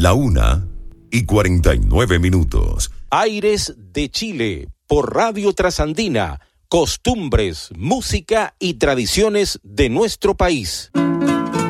1:49. Aires de Chile, por Radio Trasandina, costumbres, música y tradiciones de nuestro país.